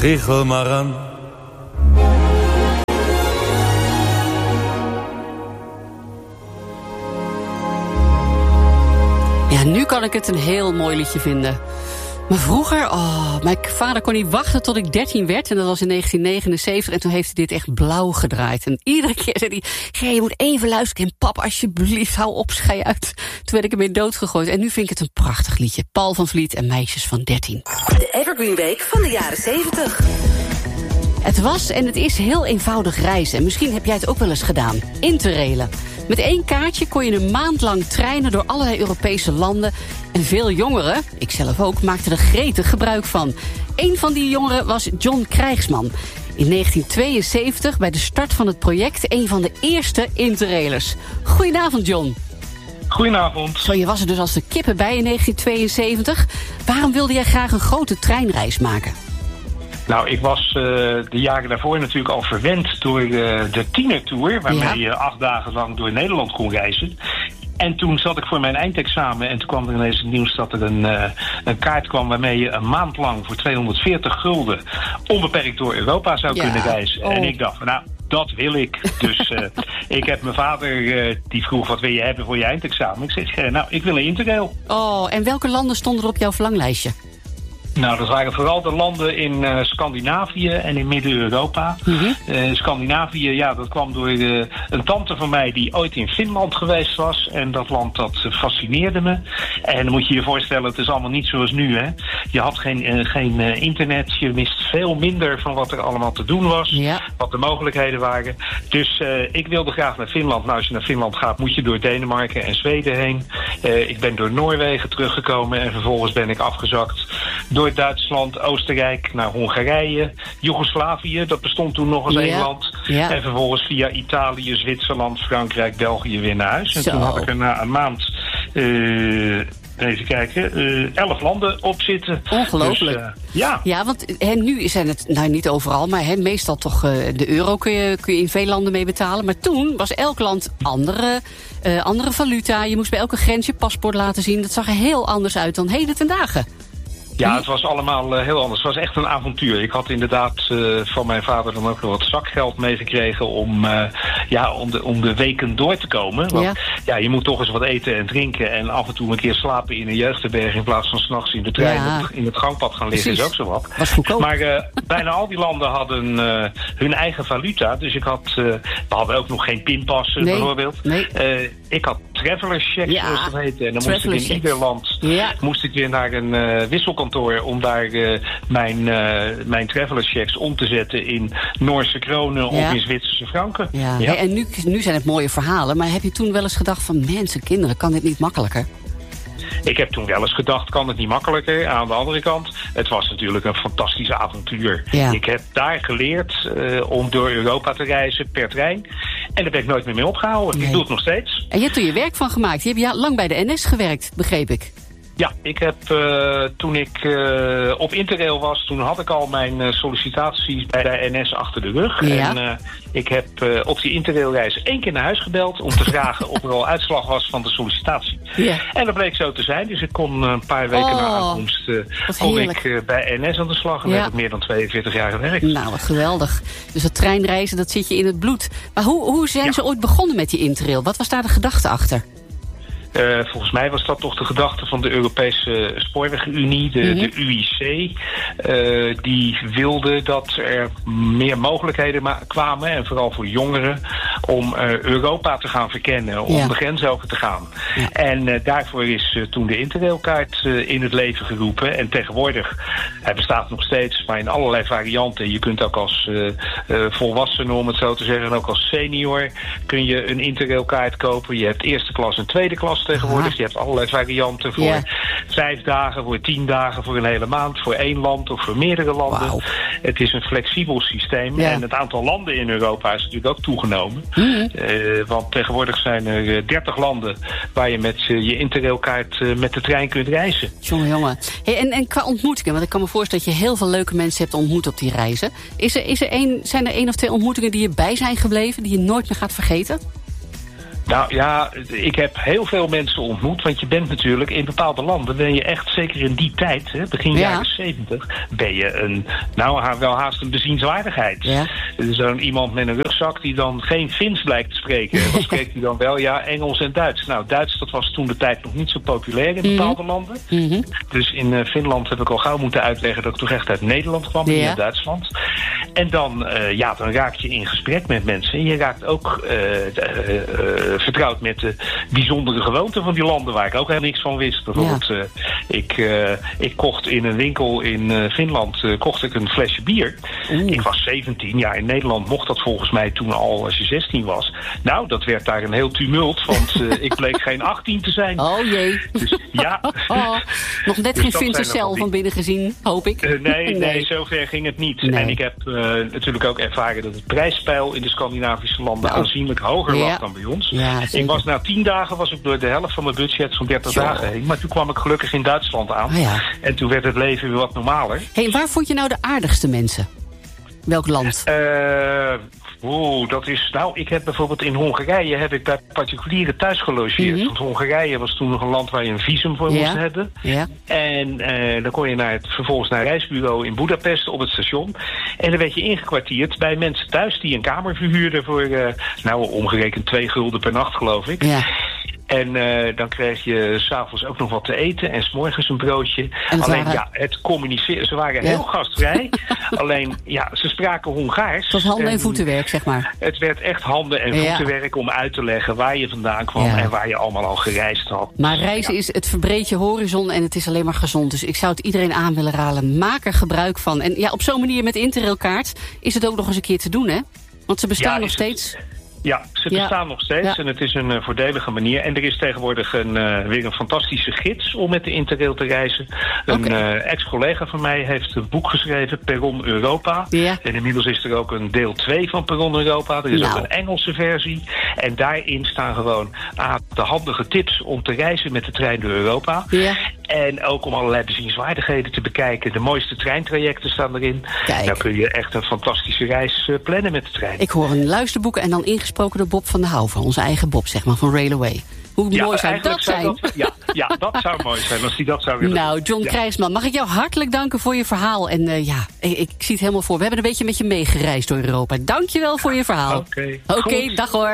Regel maar aan. Ja, nu kan ik het een heel mooi liedje vinden. Maar vroeger, mijn vader kon niet wachten tot ik 13 werd. En dat was in 1979. En toen heeft hij dit echt blauw gedraaid. En iedere keer zei hij, Ger, je moet even luisteren. En pap, alsjeblieft, hou op, schei uit. Toen werd ik ermee doodgegooid. En nu vind ik het een prachtig liedje. Paul van Vliet en Meisjes van 13. De Evergreen Week van de jaren 70. Het was en het is heel eenvoudig reizen. En misschien heb jij het ook wel eens gedaan. Interrailen. Met 1 kaartje kon je een maand lang treinen door allerlei Europese landen. En veel jongeren, ik zelf ook, maakten er gretig gebruik van. Een van die jongeren was John Krijgsman. In 1972, bij de start van het project, een van de eerste interrailers. Goedenavond, John. Goedenavond. Zo, je was er dus als de kippen bij in 1972. Waarom wilde jij graag een grote treinreis maken? Nou, ik was de jaren daarvoor natuurlijk al verwend door de Tienertour, waarmee je 8 dagen lang door Nederland kon reizen. En toen zat ik voor mijn eindexamen en toen kwam er ineens het nieuws dat er een kaart kwam waarmee je een maand lang voor 240 gulden onbeperkt door Europa zou kunnen reizen. En ik dacht, nou, dat wil ik. Dus ik heb mijn vader, die vroeg, wat wil je hebben voor je eindexamen? Ik zeg, nou, ik wil een interrail. Oh, en welke landen stonden er op jouw verlanglijstje? Nou, dat waren vooral de landen in Scandinavië en in Midden-Europa. Scandinavië, ja, dat kwam door een tante van mij die ooit in Finland geweest was. En dat land, dat fascineerde me. En dan moet je je voorstellen, het is allemaal niet zoals nu, hè. Je had geen internet, je wist veel minder van wat er allemaal te doen was. Ja. Wat de mogelijkheden waren. Dus ik wilde graag naar Finland. Nou, als je naar Finland gaat, moet je door Denemarken en Zweden heen. Ik ben door Noorwegen teruggekomen en vervolgens ben ik afgezakt door Duitsland, Oostenrijk naar Hongarije, Joegoslavië, dat bestond toen nog als één land. Ja. En vervolgens via Italië, Zwitserland, Frankrijk, België weer naar huis. En toen had ik er na een maand, even kijken, 11 landen op zitten. Ongelooflijk. Dus, ja, want nu zijn het, nou niet overal, maar meestal toch de euro kun je in veel landen mee betalen. Maar toen was elk land andere valuta. Je moest bij elke grens je paspoort laten zien. Dat zag er heel anders uit dan heden ten dagen. Ja, het was allemaal heel anders. Het was echt een avontuur. Ik had inderdaad van mijn vader dan ook nog wat zakgeld meegekregen om de weken door te komen. Want je moet toch eens wat eten en drinken en af en toe een keer slapen in een jeugdherberg in plaats van 's nachts in de trein in het gangpad gaan liggen. Precies. Is ook zo wat. Maar bijna al die landen hadden hun eigen valuta. Dus we hadden ook nog geen pinpassen bijvoorbeeld. Nee. Ik had traveler's checks, zoals dat heette. En dan moest ik in ieder land moest ik weer naar een wisselkantoor om daar mijn traveler's checks om te zetten in Noorse kronen of in Zwitserse franken. Ja. Hey, en nu zijn het mooie verhalen, maar heb je toen wel eens gedacht van mensen, kinderen, kan dit niet makkelijker? Ik heb toen wel eens gedacht, kan het niet makkelijker? Aan de andere kant, het was natuurlijk een fantastisch avontuur. Ja. Ik heb daar geleerd om door Europa te reizen per trein. En daar ben ik nooit meer mee opgehouden. Nee. Ik doe het nog steeds. En je hebt er je werk van gemaakt. Je hebt lang bij de NS gewerkt, begreep ik. Ja, ik heb toen ik op Interrail was, toen had ik al mijn sollicitaties bij de NS achter de rug. Ja. En ik heb op die Interrailreis 1 keer naar huis gebeld om te vragen of er al uitslag was van de sollicitatie. Ja. En dat bleek zo te zijn. Dus ik kon een paar weken na aankomst bij NS aan de slag. En heb ik meer dan 42 jaar gewerkt. Nou, wat geweldig. Dus dat treinreizen, dat zit je in het bloed. Maar hoe zijn ze ooit begonnen met die Interrail? Wat was daar de gedachte achter? Volgens mij was dat toch de gedachte van de Europese Spoorwegenunie, de UIC. Die wilde dat er meer mogelijkheden kwamen, en vooral voor jongeren, om Europa te gaan verkennen, om de grens over te gaan. Ja. En daarvoor is toen de Interrailkaart in het leven geroepen. En tegenwoordig, hij bestaat nog steeds, maar in allerlei varianten. Je kunt ook als volwassene, om het zo te zeggen, en ook als senior kun je een Interrailkaart kopen. Je hebt eerste klas en tweede klas tegenwoordig. Je hebt allerlei varianten voor 5 dagen, voor 10 dagen, voor een hele maand, voor 1 land of voor meerdere landen. Wow. Het is een flexibel systeem. Ja. En het aantal landen in Europa is natuurlijk ook toegenomen. Want tegenwoordig zijn er 30 landen waar je met je Interrailkaart met de trein kunt reizen. Jongen. Hey, en qua ontmoetingen, want ik kan me voorstellen dat je heel veel leuke mensen hebt ontmoet op die reizen. Zijn er 1 of 2 ontmoetingen die je bij zijn gebleven, die je nooit meer gaat vergeten? Nou ja, ik heb heel veel mensen ontmoet. Want je bent natuurlijk in bepaalde landen, ben je echt, zeker in die tijd, begin jaren 70, ben je wel haast een bezienswaardigheid. Ja. Er is zo'n iemand met een rugzak die dan geen Fins blijkt te spreken. Dan spreekt hij dan wel, Engels en Duits. Nou, Duits, dat was toen de tijd nog niet zo populair in bepaalde landen. Mm-hmm. Dus in Finland heb ik al gauw moeten uitleggen dat ik toch echt uit Nederland kwam, niet uit Duitsland. En dan raak je in gesprek met mensen. En je raakt ook vertrouwd met de bijzondere gewoonten van die landen waar ik ook helemaal niks van wist. Bijvoorbeeld, ik kocht in een winkel in Finland een flesje bier. Ik was 17. Ja, in Nederland mocht dat volgens mij toen al als je 16 was. Nou, dat werd daar een heel tumult, want ik bleek geen 18 te zijn. Oh jee. Dus, nog net geen Finse cel van binnen gezien, hoop ik. Nee, zover ging het niet. Nee. En ik heb natuurlijk ook ervaren dat het prijspeil in de Scandinavische landen aanzienlijk hoger lag dan bij ons. Ja, ik was na 10 dagen was ik door de helft van mijn budget van 30 dagen heen. Maar toen kwam ik gelukkig in Duitsland aan. En toen werd het leven weer wat normaler. Waar vond je nou de aardigste mensen? Welk land? Dat is... Nou, ik heb bijvoorbeeld in Hongarije bij particulieren thuis gelogeerd. Mm-hmm. Want Hongarije was toen nog een land waar je een visum voor moest hebben. Ja. En dan kon je vervolgens naar een reisbureau in Budapest op het station. En dan werd je ingekwartierd bij mensen thuis die een kamer verhuurden voor omgerekend 2 gulden per nacht, geloof ik. Ja. En dan kreeg je 's avonds ook nog wat te eten en 's morgens een broodje. Alleen het communiceren, ze waren heel gastvrij. Alleen, ze spraken Hongaars. Het was handen- en voetenwerk, zeg maar. Het werd echt handen- en voetenwerk om uit te leggen waar je vandaan kwam en waar je allemaal al gereisd had. Maar reizen is, het verbreedt je horizon en het is alleen maar gezond. Dus ik zou het iedereen aan willen raden. Maak er gebruik van. En op zo'n manier met Interrailkaart is het ook nog eens een keer te doen, hè? Want ze bestaan nog steeds. Ja, ze bestaan nog steeds en het is een voordelige manier. En er is tegenwoordig weer een fantastische gids om met de Interrail te reizen. Een ex-collega van mij heeft een boek geschreven, Perron Europa. Ja. En inmiddels is er ook een deel 2 van Perron Europa. Er is ook een Engelse versie. En daarin staan gewoon de handige tips om te reizen met de trein door Europa. Ja. En ook om allerlei bezienswaardigheden te bekijken. De mooiste treintrajecten staan erin. Kijk. Dan kun je echt een fantastische reis plannen met de trein. Ik hoor een luisterboek en dan ingesproken door Bob van der Houven. Onze eigen Bob, zeg maar, van Railway. Hoe mooi zou dat zijn? Dat zou mooi zijn als hij dat zou willen. Nou, John Krijsman, mag ik jou hartelijk danken voor je verhaal. En ik zie het helemaal voor. We hebben een beetje met je meegereisd door Europa. Dank je wel voor je verhaal. Oké, dag hoor.